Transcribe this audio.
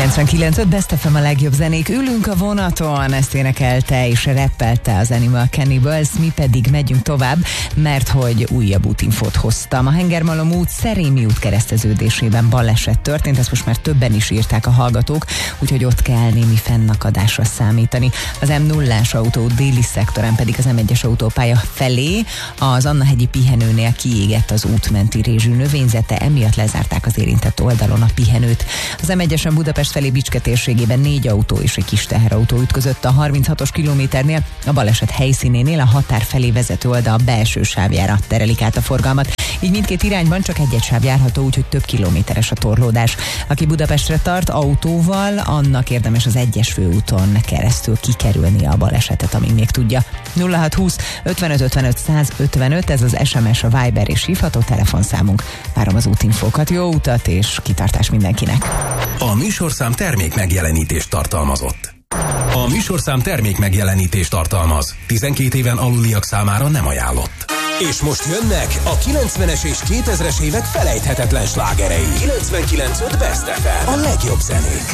99.5 Best FM a legjobb zenék. Ülünk a vonaton, ezt énekelte és reppelte az Animal Cannibals, mi pedig megyünk tovább, mert hogy újabb útinfót hoztam. A Hengermalom út Szerémi út kereszteződésében baleset történt, ezt most már többen is írták a hallgatók, úgyhogy ott kell némi fennakadásra számítani. Az M0-ás autóút déli szektorán pedig az M1-es autópálya felé az Annahegyi pihenőnél kiégett az útmenti rézsű növényzete, emiatt lezárták az érintett oldalon a pihenőt. Az M1-esen Budapest felé Bicske térségében 4 autó és egy kis teherautó ütközött a 36-os kilométernél, a baleset helyszínénél a határ felé vezető oldal belső sávjára terelik át a forgalmat. Így mindkét irányban csak egy sáv járható, úgyhogy több kilométeres a torlódás. Aki Budapestre tart autóval, annak érdemes az 1-es főúton keresztül kikerülnie a balesetet, amíg még tudja. 0620 55 55 155, ez az SMS, a Viber és hívható telefonszámunk. Várom az útinfókat, jó utat és kitartás mindenkinek. A műsorszám termék megjelenítést tartalmazott. A műsorszám termék megjelenítést tartalmaz. 12 éven aluliak számára nem ajánlott. És most jönnek a 90-es és 2000-es évek felejthetetlen slágerei. 99.5 Best FM. A legjobb zenék.